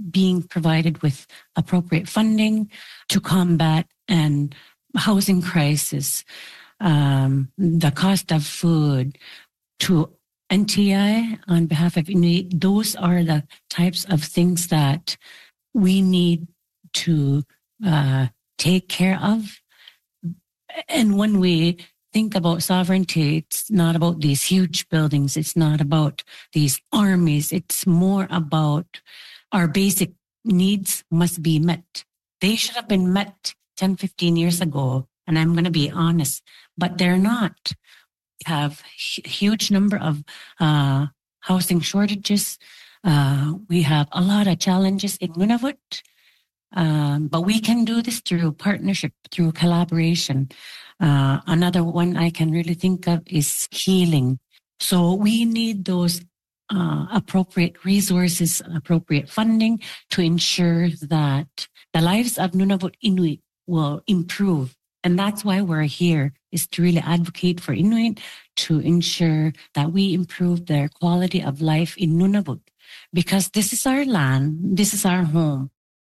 being provided with appropriate funding to combat and housing crisis, the cost of food, to NTI on behalf of Inuit. Those are the types of things that we need to take care of. And when we think about sovereignty, it's not about these huge buildings. It's not about these armies. It's more about our basic needs must be met. They should have been met 10, 15 years ago. And I'm going to be honest, but they're not. We have a huge number of housing shortages. We have a lot of challenges in Nunavut. But we can do this through partnership, through collaboration. Another one I can really think of is healing. So we need those appropriate resources, appropriate funding to ensure that the lives of Nunavut Inuit will improve. And that's why we're here, is to really advocate for Inuit to ensure that we improve their quality of life in Nunavut. Because this is our land, this is our home.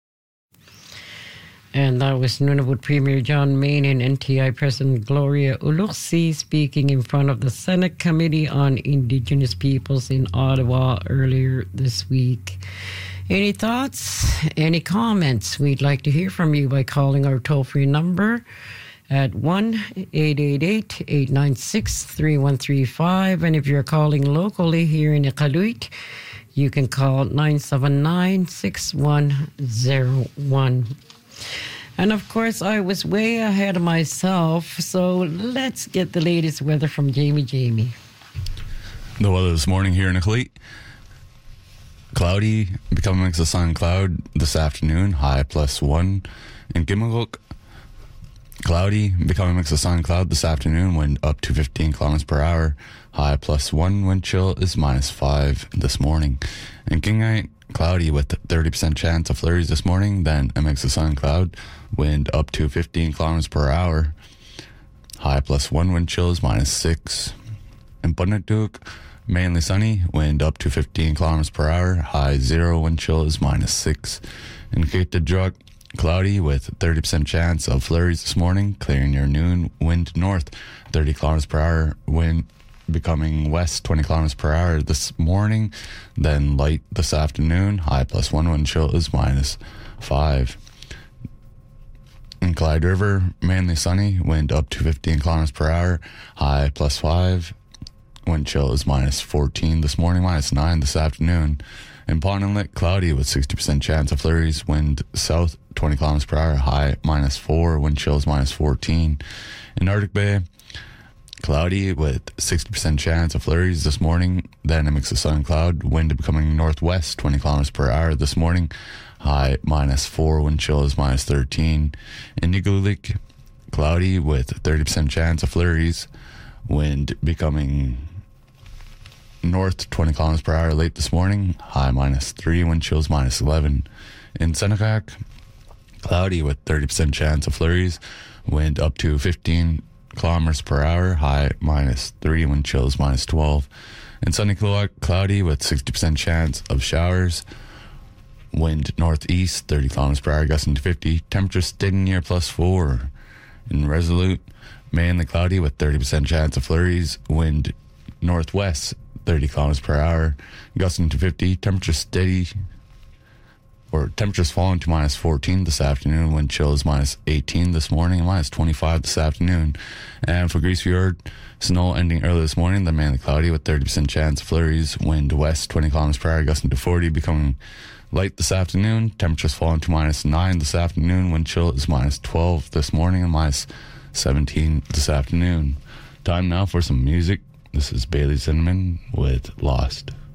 And that was Nunavut Premier John Main and NTI President Gloria Ulursi speaking in front of the Senate Committee on Indigenous Peoples in Ottawa earlier this week. Any thoughts? Any comments? We'd like to hear from you by calling our toll-free number at 1-888-896-3135. And if you're calling locally here in Iqaluit, you can call 979-6101. And of course, I was way ahead of myself, so let's get the latest weather from Jamie. The weather this morning here in Iqaluit: cloudy, becoming a mix of sun and cloud this afternoon, high +1. In Gimagok, cloudy, becoming a mix of sun and cloud this afternoon, wind up to 15 kilometers per hour, high +1, wind chill is -5 this morning. In Kingite, cloudy with 30% chance of flurries this morning, then a mix of sun and cloud, wind up to 15 kilometers per hour, high +1, wind chill is -6. In Punaktuk, mainly sunny, wind up to 15 kilometers per hour, high 0, wind chill is -6. In Kitadruk, cloudy with 30% chance of flurries this morning, clearing near noon, wind north 30 kilometers per hour, wind becoming west 20 kilometers per hour this morning, then light this afternoon, high +1, wind chill is -5. In Clyde River, mainly sunny, wind up to 15 kilometers per hour, high +5, wind chill is -14 this morning, -9 this afternoon. In Pond Inlet, cloudy with 60% chance of flurries, wind south 20 kilometers per hour, high -4, wind chill is -14. In Arctic Bay, cloudy with 60% chance of flurries this morning, then a mix of sun and cloud, wind becoming northwest 20 kilometers per hour this morning, high -4, wind chill is -13. In Nigulik, cloudy with 30% chance of flurries, wind becoming north 20 kilometers per hour late this morning, high -3, wind chill is -11. In Senakak, cloudy with 30% chance of flurries, wind up to 15 kilometers per hour, high -3, wind chill is -12. In Sunny Kluak, cloudy with 60% chance of showers, wind northeast 30 kilometers per hour, gusting to 50, temperature staying near +4. In Resolute, mainly cloudy with 30% chance of flurries, wind northwest 30 kilometers per hour, gusting to 50, temperature steady, or temperatures falling to -14 this afternoon, wind chill is -18 this morning, and -25 this afternoon. And for Grise Fjord, snow ending early this morning, then mainly cloudy with 30% chance of flurries, wind west 20 kilometers per hour, gusting to 40, becoming light this afternoon, temperatures falling to -9 this afternoon, wind chill is -12 this morning, and -17 this afternoon. Time now for some music. This is Bailey Cinnamon with Lost.